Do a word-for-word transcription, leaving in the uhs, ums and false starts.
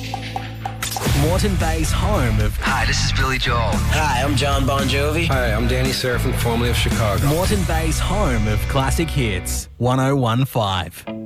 Moreton Bay's home of... Hi, this is Billy Joel. Hi, I'm John Bon Jovi. Hi, I'm Danny Serafin, formerly of Chicago. Moreton Bay's home of classic hits. one oh one five.